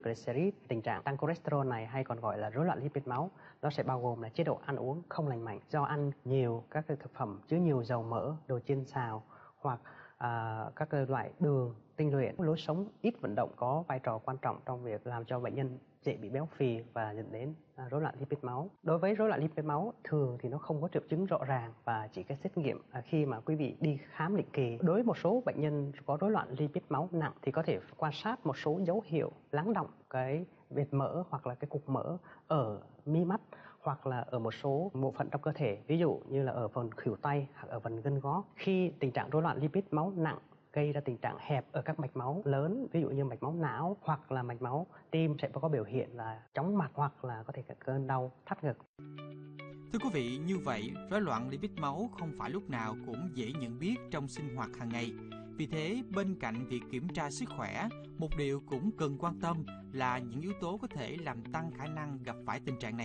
Triglycerid, tình trạng tăng cholesterol này hay còn gọi là rối loạn lipid máu, nó sẽ bao gồm là chế độ ăn uống không lành mạnh do ăn nhiều các cái thực phẩm chứa nhiều dầu mỡ, đồ chiên xào hoặc các loại đường tinh luyện. Lối sống ít vận động có vai trò quan trọng trong việc làm cho bệnh nhân dễ bị béo phì và dẫn đến rối loạn lipid máu. Đối với rối loạn lipid máu thường thì nó không có triệu chứng rõ ràng và chỉ cái xét nghiệm khi mà quý vị đi khám định kỳ. Đối với một số bệnh nhân có rối loạn lipid máu nặng thì có thể quan sát một số dấu hiệu lắng đọng cái vệt mỡ hoặc là cái cục mỡ ở mi mắt hoặc là ở một số bộ phận trong cơ thể, ví dụ như là ở phần khuỷu tay hoặc ở phần gân gót. Khi tình trạng rối loạn lipid máu nặng gây ra tình trạng hẹp ở các mạch máu lớn, ví dụ như mạch máu não hoặc là mạch máu tim, sẽ có biểu hiện là chóng mặt hoặc là có thể cơn đau thắt ngực. Thưa quý vị, như vậy rối loạn lipid máu không phải lúc nào cũng dễ nhận biết trong sinh hoạt hàng ngày. Vì thế, bên cạnh việc kiểm tra sức khỏe, một điều cũng cần quan tâm là những yếu tố có thể làm tăng khả năng gặp phải tình trạng này.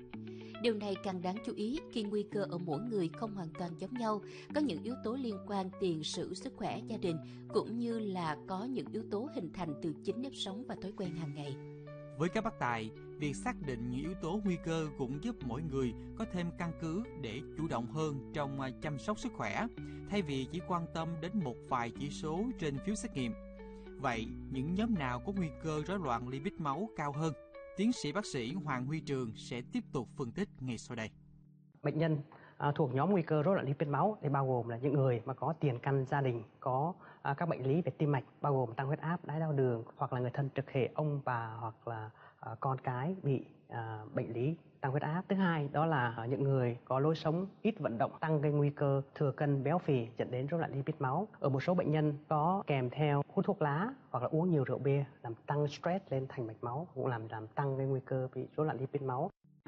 Điều này càng đáng chú ý khi nguy cơ ở mỗi người không hoàn toàn giống nhau, có những yếu tố liên quan tiền sử sức khỏe gia đình, cũng như là có những yếu tố hình thành từ chính nếp sống và thói quen hàng ngày. Với các bác tài, việc xác định những yếu tố nguy cơ cũng giúp mỗi người có thêm căn cứ để chủ động hơn trong chăm sóc sức khỏe, thay vì chỉ quan tâm đến một vài chỉ số trên phiếu xét nghiệm. Vậy, những nhóm nào có nguy cơ rối loạn lipid máu cao hơn? Tiến sĩ bác sĩ Hoàng Huy Trường sẽ tiếp tục phân tích ngay sau đây. Bệnh nhân thuộc nhóm nguy cơ rối loạn lipid máu thì bao gồm là những người mà có tiền căn gia đình, có các bệnh lý về tim mạch, bao gồm tăng huyết áp, đái tháo đường, hoặc là người thân trực hệ ông bà hoặc là con cái bị bệnh lý tăng huyết áp. Thứ hai đó là những người có lối sống ít vận động, tăng cái nguy cơ thừa cân béo phì dẫn đến rối loạn lipid máu. Ở một số bệnh nhân có kèm theo hút thuốc lá hoặc là uống nhiều rượu bia làm tăng stress lên thành mạch máu, cũng làm tăng cái nguy cơ bị rối loạn lipid máu.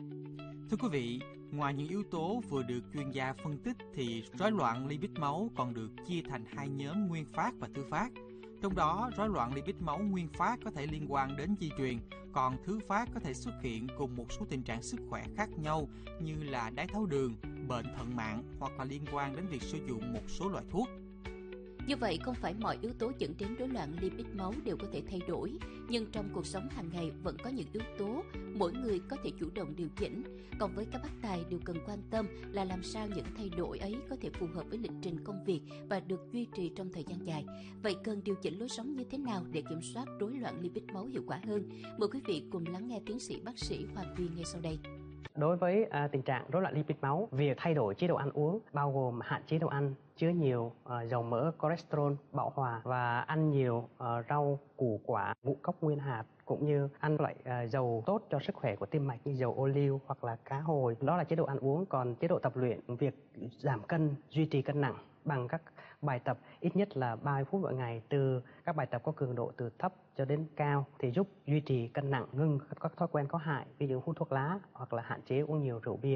Thưa quý vị, ngoài những yếu tố vừa được chuyên gia phân tích thì rối loạn lipid máu còn được chia thành hai nhóm nguyên phát và thứ phát. Trong đó, rối loạn lipid máu nguyên phát có thể liên quan đến di truyền, còn thứ phát có thể xuất hiện cùng một số tình trạng sức khỏe khác nhau như là đái tháo đường, bệnh thận mạng hoặc là liên quan đến việc sử dụng một số loại thuốc. Như vậy, không phải mọi yếu tố dẫn đến rối loạn lipid máu đều có thể thay đổi, nhưng trong cuộc sống hàng ngày vẫn có những yếu tố mỗi người có thể chủ động điều chỉnh. Còn với các bác tài, điều cần quan tâm là làm sao những thay đổi ấy có thể phù hợp với lịch trình công việc và được duy trì trong thời gian dài. Vậy cần điều chỉnh lối sống như thế nào để kiểm soát rối loạn lipid máu hiệu quả hơn? Mời quý vị cùng lắng nghe tiến sĩ bác sĩ Hoàng Huy ngay sau đây. Đối với tình trạng rối loạn lipid máu, việc thay đổi chế độ ăn uống bao gồm hạn chế đồ ăn chứa nhiều dầu mỡ, cholesterol bão hòa và ăn nhiều rau, củ quả, ngũ cốc nguyên hạt, cũng như ăn loại dầu tốt cho sức khỏe của tim mạch như dầu ô liu hoặc là cá hồi. Đó là chế độ ăn uống. Còn chế độ tập luyện, việc giảm cân, duy trì cân nặng bằng các bài tập ít nhất là 30 phút mỗi ngày, từ các bài tập có cường độ từ thấp cho đến cao thì giúp duy trì cân nặng, ngưng các thói quen có hại, ví dụ hút thuốc lá hoặc là hạn chế uống nhiều rượu bia.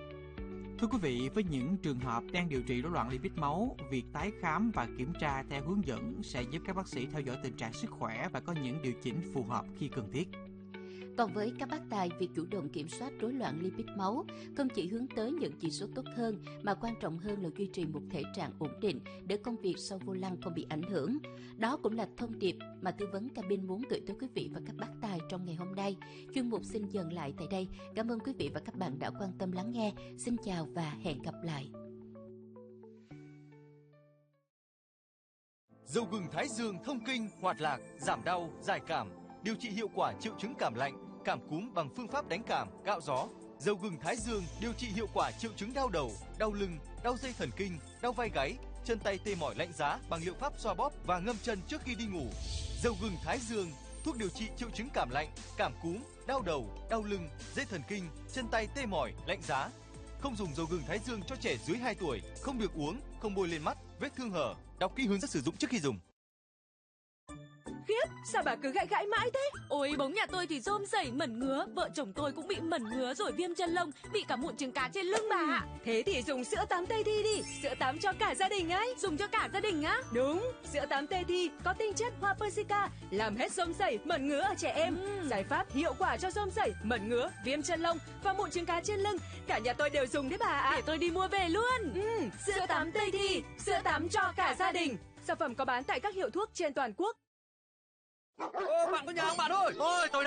Thưa quý vị, với những trường hợp đang điều trị rối loạn lipid máu, việc tái khám và kiểm tra theo hướng dẫn sẽ giúp các bác sĩ theo dõi tình trạng sức khỏe và có những điều chỉnh phù hợp khi cần thiết. Còn với các bác tài, việc chủ động kiểm soát rối loạn lipid máu không chỉ hướng tới những chỉ số tốt hơn mà quan trọng hơn là duy trì một thể trạng ổn định để công việc sau vô lăng không bị ảnh hưởng. Đó cũng là thông điệp mà tư vấn cabin muốn gửi tới quý vị và các bác tài trong ngày hôm nay. Chuyên mục xin dừng lại tại đây. Cảm ơn quý vị và các bạn đã quan tâm lắng nghe. Xin chào và hẹn gặp lại. Dầu gừng Thái Dương thông kinh, hoạt lạc, giảm đau, giải cảm, điều trị hiệu quả triệu chứng cảm lạnh, cảm cúm bằng phương pháp đánh cảm, cạo gió. Dầu gừng Thái Dương điều trị hiệu quả triệu chứng đau đầu, đau lưng, đau dây thần kinh, đau vai gáy, chân tay tê mỏi lạnh giá bằng liệu pháp xoa bóp và ngâm chân trước khi đi ngủ. Dầu gừng Thái Dương, thuốc điều trị triệu chứng cảm lạnh, cảm cúm, đau đầu, đau lưng, dây thần kinh, chân tay tê mỏi, lạnh giá. Không dùng dầu gừng Thái Dương cho trẻ dưới 2 tuổi, không được uống, không bôi lên mắt, vết thương hở. Đọc kỹ hướng dẫn sử dụng trước khi dùng. Khiếp, sao bà cứ gãi mãi thế? Ôi, bóng nhà tôi thì rôm rẩy mẩn ngứa, vợ chồng tôi cũng bị mẩn ngứa rồi viêm chân lông, bị cả mụn trứng cá trên lưng bà ạ. Thế thì dùng sữa tắm Tây Thi đi, sữa tắm cho cả gia đình ấy. Dùng cho cả gia đình á? Đúng, sữa tắm Tây Thi có tinh chất hoa persica, làm hết rôm rẩy, mẩn ngứa ở trẻ em. Giải pháp hiệu quả cho rôm rẩy, mẩn ngứa, viêm chân lông và mụn trứng cá trên lưng. Cả nhà tôi đều dùng đấy bà ạ. Để tôi đi mua về luôn. Sữa tắm Tây Thi, sữa tắm cho cả gia đình. Sản phẩm có bán tại các hiệu thuốc trên toàn quốc. Ô, bạn có nhà không bạn ơi? Ôi, tôi